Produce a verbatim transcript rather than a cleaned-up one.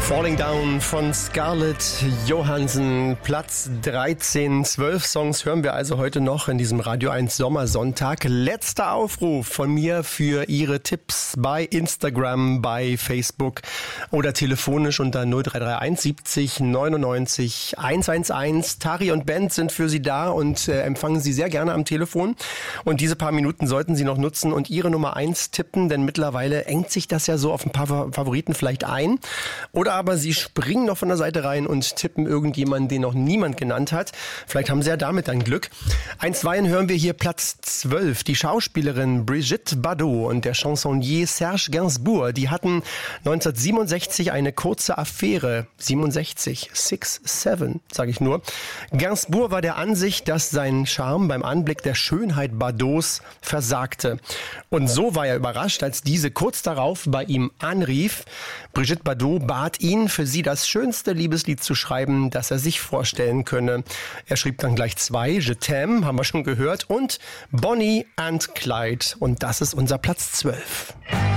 Falling Down von Scarlett Johansson, Platz dreizehn. Zwölf Songs hören wir also heute noch in diesem Radio eins Sommersonntag. Letzter Aufruf von mir für Ihre Tipps bei Instagram, bei Facebook oder telefonisch unter null drei drei eins siebzig neunundneunzig hundertelf. Tari und Band sind für Sie da und äh, empfangen Sie sehr gerne am Telefon. Und diese paar Minuten sollten Sie noch nutzen und Ihre Nummer eins tippen, denn mittlerweile engt sich das ja so auf ein paar Favoriten vielleicht ein. Oder aber Sie springen noch von der Seite rein und tippen irgendjemanden, den noch niemand genannt hat. Vielleicht haben Sie ja damit dann Glück. Einstweilen hören wir hier Platz zwölf. Die Schauspielerin Brigitte Bardot und der Chansonnier Serge Gainsbourg, die hatten neunzehnhundertsiebenundsechzig eine kurze Affäre. siebenundsechzig, six, seven, sage ich nur. Gainsbourg war der Ansicht, dass sein Charme beim Anblick der Schönheit Bardots versagte. Und so war er überrascht, als diese kurz darauf bei ihm anrief. Brigitte Bardot bat ihn, für sie das schönste Liebeslied zu schreiben, das er sich vorstellen könne. Er schrieb dann gleich zwei, Je t'aime, haben wir schon gehört, und Bonnie and Clyde. Und das ist unser Platz zwölf.